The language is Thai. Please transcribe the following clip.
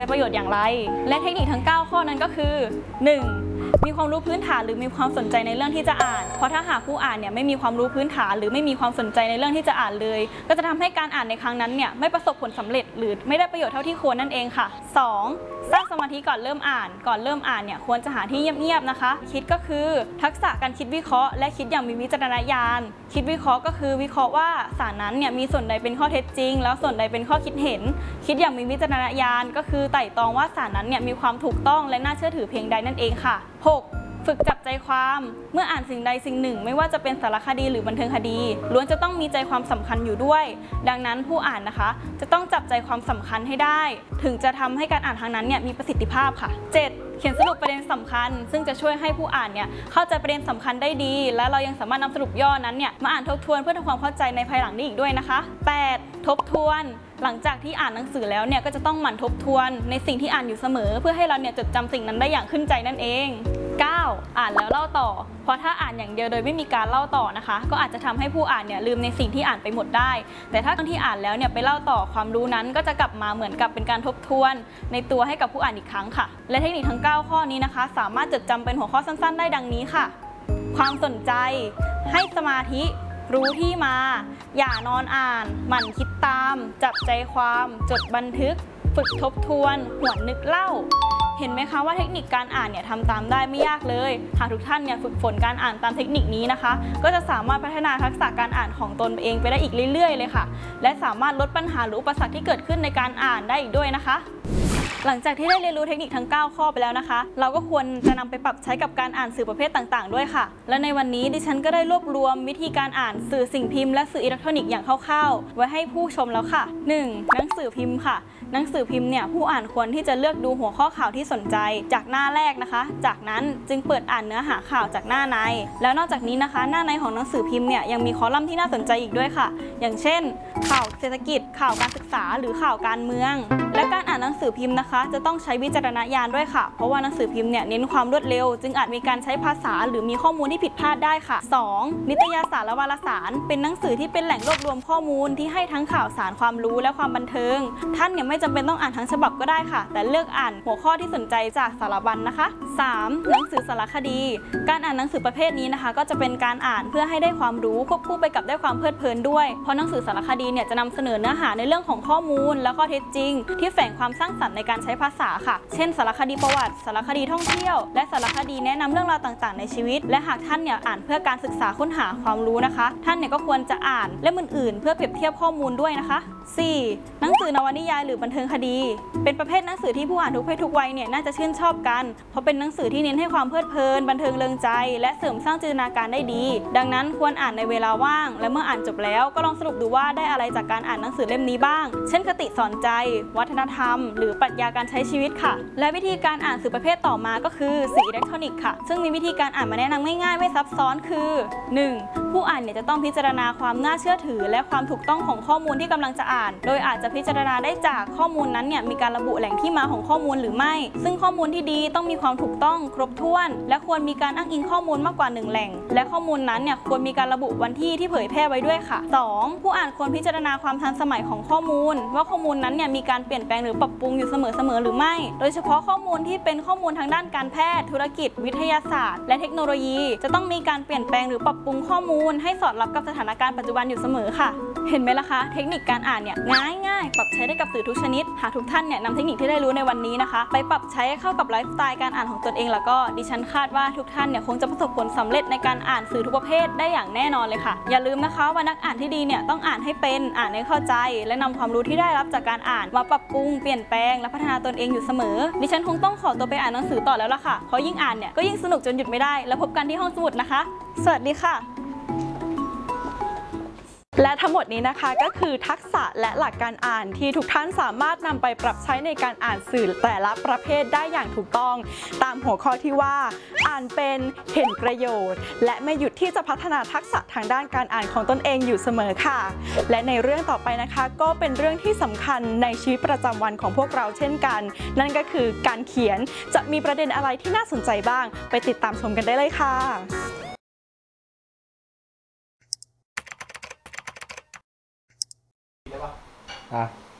ประโยชน์อย่างไรและเทคนิคทั้ง9ข้อนั้นก็คือ 1. มีความรู้พื้นฐานหรือมีความสนใจในเรื่องที่จะอ่านเพราะถ้าหากผู้อ่านเนี่ยไม่มีความรู้พื้นฐานหรือไม่มีความสนใจในเรื่องที่จะอ่านเลยก็จะทำให้การอ่านในครั้งนั้นเนี่ยไม่ประสบผลสำเร็จหรือไม่ได้ประโยชน์เท่าที่ควรนั่นเองค่ะ 2. สร้างสมาธิก่อนเริ่มอ่านเนี่ยควรจะหาที่เงียบๆนะคะคิดก็คือทักษะการคิดวิเคราะห์และคิดอย่างมีวิจารณญาณคิดวิเคราะห์ก็คือวิเคราะห์ว่าสารนั้นเนี่ยมีส่วนใดเป็นข้อเท็จจริงแล้วส่วนใดเป็นข้อคิดเห็นคิดอย่างมีวิจารณญาณก็คือไต่ตรองว่าสารนั้นเนี่ยมีความถูกต้องและน่าเชื่อถือเพียงใดนั่นเองค่ะ 6. ฝึกจับใจความเมื่ออ่านสิ่งใดสิ่งหนึ่งไม่ว่าจะเป็นสารคดีหรือบันเทิงคดีล้วนจะต้องมีใจความสำคัญอยู่ด้วยดังนั้นผู้อ่านนะคะจะต้องจับใจความสำคัญให้ได้ถึงจะทำให้การอ่านครั้งนั้นเนี่ยมีประสิทธิภาพค่ะ 7. เขียนสรุปประเด็นสำคัญซึ่งจะช่วยให้ผู้อ่านเนี่ยเข้าใจประเด็นสำคัญได้ดีและเรายังสามารถนำสรุปย่อนั้นเนี่ยมาอ่านทบทวนเพื่อทำความเข้าใจในภายหลังได้อีกด้วยนะคะ 8. ทบทวนหลังจากที่อ่านหนังสือแล้วเนี่ยก็จะต้องหมั่นทบทวนในสิ่งที่อ่านอยู่เสมอเพื่อให้เราเนี่ยจดจำสิ่งนั้นได้อย่างขึ้นใจนั่นเอง 9. อ่านแล้วเล่าต่อเพราะถ้าอ่านอย่างเดียวโดยไม่มีการเล่าต่อนะคะก็อาจจะทำให้ผู้อ่านเนี่ยลืมในสิ่งที่อ่านไปหมดได้แต่ถ้าคนที่อ่านแล้วเนี่ยไปเล่าต่อความรู้นั้นก็จะกลับมาเหมือนกับเป็นการทบทวนในตัวให้กับผู้อ่านอีกครั้งค่ะและเทคนิคทั้ง9ข้อนี้นะคะสามารถจดจำเป็นหัวข้อสั้นๆได้ดังนี้ค่ะความสนใจให้สมาธิรู้ที่มาอย่านอนอ่านหมั่นคิดตามจับใจความจดบันทึกฝึกทบทวนหวนนึกเล่าเห็นไหมคะว่าเทคนิคการอ่านเนี่ยทำตามได้ไม่ยากเลยหากทุกท่านเนี่ยฝึกฝนการอ่านตามเทคนิคนี้นะคะก็จะสามารถพัฒนาทักษะการอ่านของตนเองไปได้อีกเรื่อยๆเลยค่ะและสามารถลดปัญหาหรืออุปสรรคที่เกิดขึ้นในการอ่านได้อีกด้วยนะคะหลังจากที่ได้เรียนรู้เทคนิคทั้ง9ข้อไปแล้วนะคะเราก็ควรจะนำไปปรับใช้กับการอ่านสื่อประเภทต่างๆด้วยค่ะและในวันนี้ดิฉันก็ได้รวบรวมวิธีการอ่านสื่อสิ่งพิมพ์และสื่ออิเล็กทรอนิกส์อย่างคร่าวๆไว้ให้ผู้ชมแล้วค่ะ 1. หนังสือพิมพ์ค่ะหนังสือพิมพ์เนี่ยผู้อ่านควรที่จะเลือกดูหัวข้อข่าวที่สนใจจากหน้าแรกนะคะจากนั้นจึงเปิดอ่านเนื้อหาข่าวจากหน้าในแล้วนอกจากนี้นะคะหน้าในของหนังสือพิมพ์เนี่ยยังมีคอลัมน์ที่น่าสนใจอีกด้วยค่ะอย่างเช่นข่าวเศรษฐกิจข่าวการศึกษาหรือข่าวการเมืองและการอ่านหนังสือพิมพ์นะคะจะต้องใช้วิจารณญาณด้วยค่ะเพราะว่าหนังสือพิมพ์เนี่ยเน้นความรวดเร็วจึงอาจมีการใช้ภาษาหรือมีข้อมูลที่ผิดพลาดได้ค่ะ 2. นิตยสารและวารสารเป็นหนังสือที่เป็นแหล่งรวบรวมข้อมูลที่ให้ทั้งข่าวสารความรู้และความบันเทิงท่านเนี่ยไม่จำเป็นต้องอ่านทั้งฉบับก็ได้ค่ะแต่เลือกอ่านหัวข้อที่สนใจจากสารบัญนะคะ 3. หนังสือสารคดีการอ่านหนังสือประเภทนี้นะคะก็จะเป็นการอ่านเพื่อให้ได้ความรู้ควบคู่ไปกับได้ความเพลิดเพลินด้วยเพราะหนังสือสารคดีเนี่ยจะนำเสนอเนื้อหาในเรื่องของข้อมูลและข้อเท็จจริงที่แฝงความสร้างสรรค์ในการใช้ภาษาค่ะเช่นสารคดีประวัติสารคดีท่องเที่ยวและสารคดีแนะนำเรื่องราวต่างๆในชีวิตและหากท่านเนี่ยอ่านเพื่อการศึกษาค้นหาความรู้นะคะท่านเนี่ยก็ควรจะอ่านเล่มอื่นๆเพื่อเปรียบเทียบข้อมูลด้วยนะคะ 4. หนังสือนวนิยายหรือบันเทิงคดีเป็นประเภทหนังสือที่ผู้อ่านทุกเพศทุกวัยเนี่ยน่าจะชื่นชอบกันเพราะเป็นหนังสือที่เน้นให้ความเพลิดเพลินบันเทิงเริงใจและเสริมสร้างจินตนาการได้ดีดังนั้นควรอ่านในเวลาว่างและเมื่ออ่านจบแล้วก็ลองสรุปดูว่าได้อะไรจากการอ่านหนังสือเล่มนี้บ้างเช่นคติสอนใจวัฒนธรรมหรือปรัชญาการใช้ชีวิตค่ะและวิธีการอ่านสื่อประเภทต่อมาก็คือสื่ออิเล็กทรอนิกส์ค่ะซึ่งมีวิธีการอ่านมาแนะนำง่ายๆไม่ซับซ้อนคือ 1. ผู้อ่านเนี่ยจะต้องพิจารณาความน่าเชื่อถือและความถูกต้องของข้อมูลที่กำลังจะอ่านโดยอาจจะพิจารณาได้จากข้อมูลนั้นเนี่ยมีการระบุแหล่งที่มาของข้อมูลหรือไม่ซึ่งข้อมูลที่ดีต้องมีความถูกต้องครบถ้วนและควรมีการอ้างอิงข้อมูลมากกว่า1แหล่งและข้อมูลนั้นเนี่ยควรมีการระบุวันที่เผยแพร่ไว้ด้วยค่ะ 2. ผู้อ่านควรพิจารณาความทันสมัยของข้อมูลว่าข้อมูลนั้นเนี่ยมีการเปลี่ยนแปลงหรือปรับปรุงอยู่เสมอหรือไม่โดยเฉพาะข้อมูลที่เป็นข้อมูลทางด้านการแพทย์ธุรกิจวิทยาศาสตร์และเทคโนโลยีจะต้องมีการเปลี่ยนแปลงหรือปรับปรุงข้อมูลให้สอดรับกับสถานการณ์ปัจจุบันอยู่เสมอค่ะเห็นไหมล่ะคะเทคนิคการอ่านเนี่ยง่ายปรับใช้ได้กับสื่อทุกชนิดหากทุกท่านเนี่ยนำเทคนิคที่ได้รู้ในวันนี้นะคะไปปรับใช้เข้ากับไลฟ์สไตล์การอ่านของตนเองแล้วก็ดิฉันคาดว่าทุกท่านเนี่ยคงจะประสบผลสำเร็จในการอ่านสื่อทุกประเภทได้อย่างแน่นอนเลยค่ะอย่าลืมนะคะว่านักอ่านที่ดีเนี่ยต้องอ่านให้เป็นอ่านให้เข้าใจและนำความรู้ที่ได้รับจากการอ่านมาปรับปรุงเปลี่ยนแปลงและพัฒนาตนเองอยู่เสมอดิฉันคงต้องขอตัวไปอ่านหนังสือต่อแล้วล่ะค่ะเพราะยิ่งอ่านเนี่ยก็ยิ่งสนุกจนหยุดไม่ได้แล้วพบกันที่ห้องสมุดนะคะสวัสดีค่ะและทั้งหมดนี้นะคะก็คือทักษะและหลักการอ่านที่ทุกท่านสามารถนำไปปรับใช้ในการอ่านสื่อแต่ละประเภทได้อย่างถูกต้องตามหัวข้อที่ว่าอ่านเป็นเห็นประโยชน์และไม่หยุดที่จะพัฒนาทักษะทางด้านการอ่านของตนเองอยู่เสมอค่ะและในเรื่องต่อไปนะคะก็เป็นเรื่องที่สำคัญในชีวิตประจำวันของพวกเราเช่นกันนั่นก็คือการเขียนจะมีประเด็นอะไรที่น่าสนใจบ้างไปติดตามชมกันได้เลยค่ะอ่ะ